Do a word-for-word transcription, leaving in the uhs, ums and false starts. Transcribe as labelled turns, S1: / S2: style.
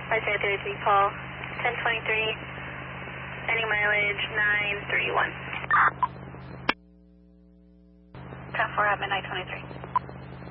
S1: five zero three three, call ten twenty-three, any mileage nine three one. ten four at midnight twenty-three.